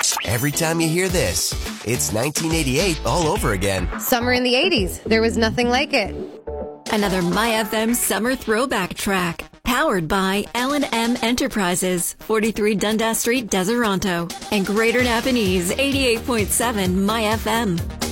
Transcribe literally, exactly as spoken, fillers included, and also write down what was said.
Every time you hear this, it's nineteen eighty-eight all over again. Summer in the eighties. There was nothing like it. Another My F M summer throwback track. Powered by L and M Enterprises, forty-three Dundas Street, Deseronto, and Greater Napanese, eighty-eight point seven My F M.